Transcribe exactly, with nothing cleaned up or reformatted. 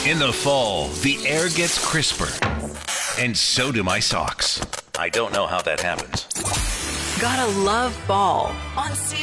In the fall, the air gets crisper, and so do my socks. I don't know how that happens. Gotta love fall on C